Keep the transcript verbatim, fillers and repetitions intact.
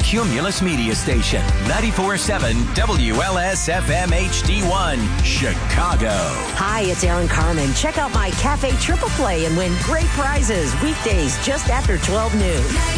Cumulus Media Station, ninety-four point seven W L S F M H D one, Chicago. Hi, it's Aaron Carmen. Check out my Cafe Triple Play and win great prizes weekdays just after twelve noon.